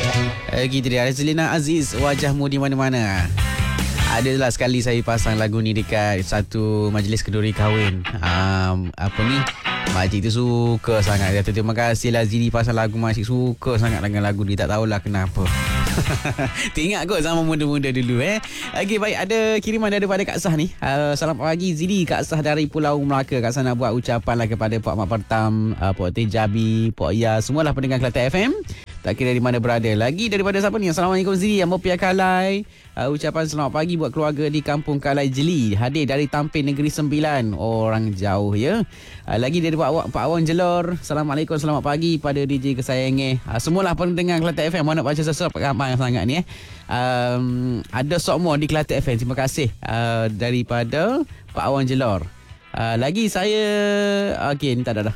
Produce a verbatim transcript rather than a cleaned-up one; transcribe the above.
Kita dia Razlina Aziz, wajahmu di mana-mana. Adalah sekali saya pasang lagu ni dekat satu majlis kenduri kahwin. Um, apa ni? Makcik tu suka sangat. Dia kata terima kasih lah Zidi pasang lagu. Makcik suka sangat dengan lagu ni. Tak tahulah kenapa. Teringat kot zaman muda-muda dulu eh. Okey, baik, ada kiriman daripada Kak Sah ni. Uh, selamat pagi Zidi, Kak Sah dari Pulau Melaka. Kak Sah nak buat ucapan lah kepada Pak Mak Pertam, uh, Pak Tejabi, Pak Ya, semualah pendengar Kelantan F M. Tak kira di mana berada. Lagi daripada siapa ni? Assalamualaikum Zidi, Ambo Pia Kalai. Uh, ucapan selamat pagi buat keluarga di Kampung Kalai Jeli. Hadir dari Tampin Negeri Sembilan. Orang jauh ya. Uh, lagi dari Pak, Pak Awan Jelor. Assalamualaikum, selamat pagi pada D J kesayangan. Uh, semualah pendengar Kelantan F M. Mana baca sesuatu ramai sangat ni eh. Um, ada sokmo di Kelantan F M. Terima kasih uh, daripada Pak Awan Jelor. Uh, lagi saya okey, ni tak ada dah.